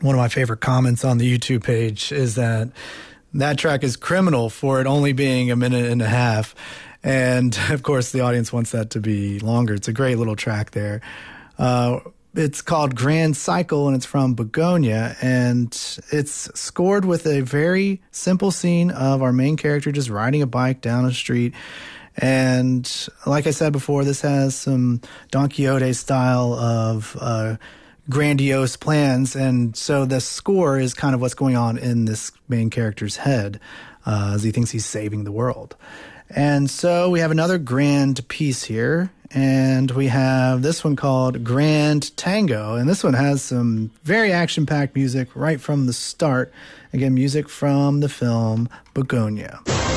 one of my favorite comments on the YouTube page is that track is criminal for it only being a minute and a half. And of course, the audience wants that to be longer. It's a great little track there. It's called Grand Cycle, and it's from Begonia, and it's scored with a very simple scene of our main character just riding a bike down a street. And like I said before, this has some Don Quixote style of grandiose plans, and so the score is kind of what's going on in this main character's head as he thinks he's saving the world. And so we have another grand piece here, and we have this one called Grand Tango, and this one has some very action-packed music right from the start. Again, music from the film Begonia.